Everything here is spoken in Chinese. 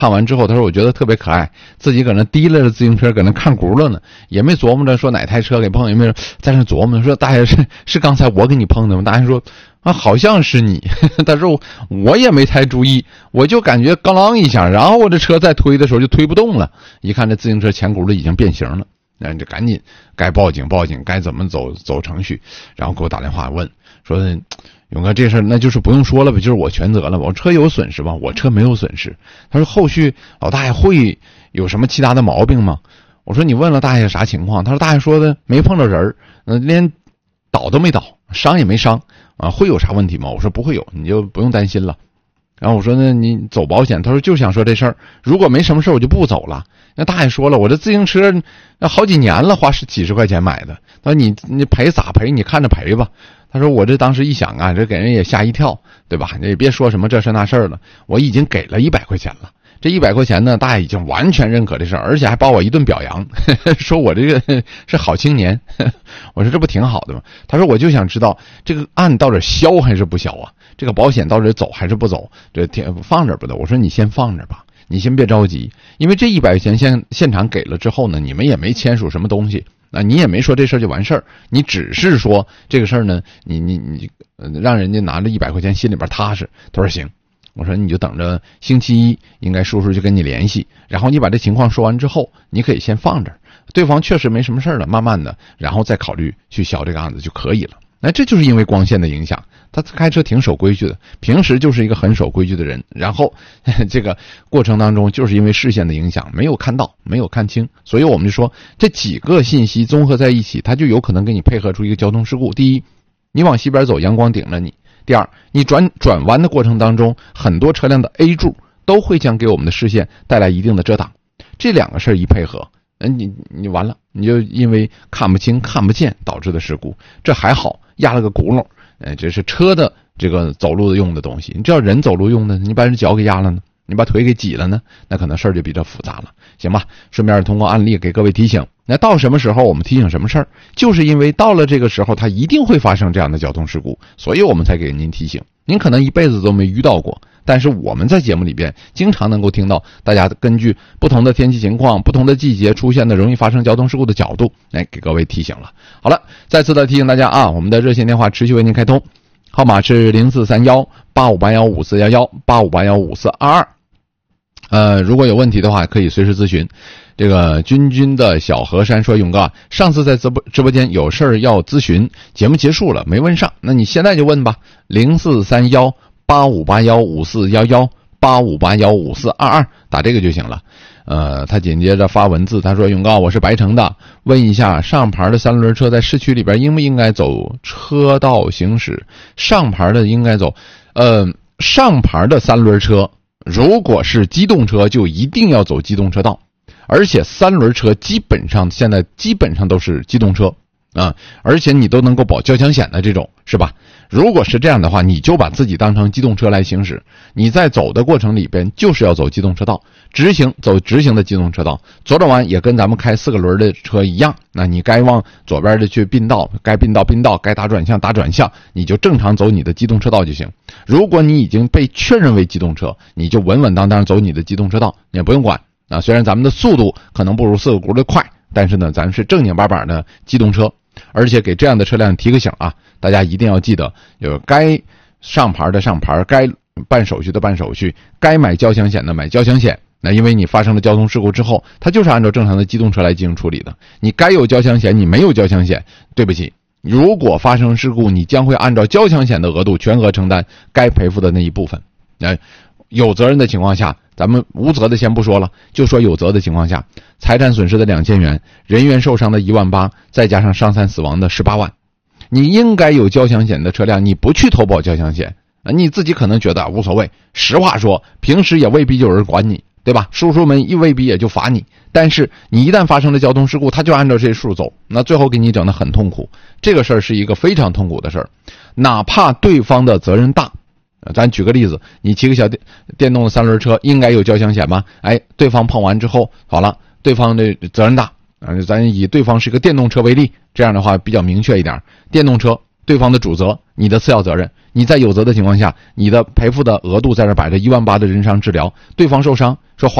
看完之后，他说我觉得特别可爱，自己搁那提拉着自行车搁那看轱辘呢，也没琢磨着说哪台车给碰，也没有在那琢磨说大爷是刚才我给你碰的吗？大爷说啊，好像是你。他说我也没太注意，我就感觉咣啷一下，然后我这车再推的时候就推不动了，一看这自行车前轱辘已经变形了，那就赶紧该报警，该怎么走程序，然后给我打电话问说勇哥这事儿那就是不用说了呗，就是我全责了吧，我车有损失吧？我车没有损失。他说后续老大爷会有什么其他的毛病吗？我说你问了大爷啥情况？他说大爷说的没碰着人，连倒都没倒，伤也没伤啊，会有啥问题吗？我说不会有，你就不用担心了。然后我说那你走保险？他说就想说这事儿，如果没什么事我就不走了。那大爷说了，我这自行车好几年了，花几十块钱买的，他说你赔咋赔？你看着赔吧。他说我这当时一想啊，这给人也吓一跳，对吧？你也别说什么这事那事了，我已经给了100块钱了。这100块钱呢，大爷已经完全认可这事儿，而且还把我一顿表扬，说我这个是好青年。我说这不挺好的吗？他说我就想知道这个案到底消还是不消啊？这个保险到底走还是不走？这放这不得？我说你先放着吧，你先别着急，因为这100块钱现场给了之后呢，你们也没签署什么东西。你也没说这事儿就完事儿，你只是说这个事儿呢，你让人家拿着100块钱心里边踏实。他说行，我说你就等着星期一应该叔叔就跟你联系，然后你把这情况说完之后，你可以先放这儿，对方确实没什么事儿了，慢慢的，然后再考虑去销这个案子就可以了。那这就是因为光线的影响，他开车挺守规矩的，平时就是一个很守规矩的人，然后这个过程当中就是因为视线的影响没有看到，没有看清，所以我们就说这几个信息综合在一起，它就有可能给你配合出一个交通事故。第一，你往西边走，阳光顶了你；第二，你转弯的过程当中，很多车辆的 A 柱都会将给我们的视线带来一定的遮挡。这两个事儿一配合，你完了，你就因为看不清看不见导致的事故。这还好压了个轱辘，这是车的这个走路用的东西。你知道人走路用的，你把人脚给压了呢，你把腿给挤了呢，那可能事儿就比较复杂了，行吧？顺便通过案例给各位提醒。那到什么时候我们提醒什么事儿？就是因为到了这个时候，它一定会发生这样的交通事故，所以我们才给您提醒。您可能一辈子都没遇到过，但是我们在节目里边经常能够听到大家根据不同的天气情况、不同的季节出现的容易发生交通事故的角度，来给各位提醒了。好了，再次的提醒大家啊，我们的热线电话持续为您开通，号码是0431-8581-5411-8581-5422。如果有问题的话，可以随时咨询。这个君的小河山说，勇哥，上次在直播间有事儿要咨询，节目结束了没问上，那你现在就问吧，0431-8581-5411-8581-5422，打这个就行了。他紧接着发文字，他说，勇哥，我是白城的，问一下上牌的三轮车在市区里边应不应该走车道行驶？上牌的应该走，上牌的三轮车如果是机动车就一定要走机动车道，而且三轮车现在基本上都是机动车啊，而且你都能够保交强险的这种，是吧？如果是这样的话，你就把自己当成机动车来行驶，你在走的过程里边就是要走机动车道，走直行的机动车道，左转弯也跟咱们开4个轮的车一样，那你该往左边的去并道，该并道，该打转向，你就正常走你的机动车道就行。如果你已经被确认为机动车，你就稳稳当当走你的机动车道，你也不用管啊。虽然咱们的速度可能不如4个轱辘快，但是呢，咱是正经八百的机动车。而且给这样的车辆提个醒啊，大家一定要记得，有该上牌的上牌，该办手续的办手续，该买交强险的买交强险。那因为你发生了交通事故之后，它就是按照正常的机动车来进行处理的。你该有交强险，你没有交强险，对不起，如果发生事故，你将会按照交强险的额度全额承担该赔付的那一部分。有责任的情况下，咱们无责的先不说了，就说有责的情况下，财产损失的2000元，人员受伤的18000，再加上伤残死亡的18万，你应该有交强险的车辆，你不去投保交强险，你自己可能觉得无所谓。实话说，平时也未必有人管你，对吧？叔叔们未必也就罚你，但是你一旦发生了交通事故，他就按照这数走，那最后给你整得很痛苦。这个事儿是一个非常痛苦的事儿，哪怕对方的责任大。咱举个例子，你骑个小电动的三轮车，应该有交强险吗？对方碰完之后，好了，对方的责任大，咱以对方是个电动车为例，这样的话比较明确一点。电动车对方的主责，你的次要责任。你在有责的情况下，你的赔付的额度在这摆着18000的人伤治疗，对方受伤说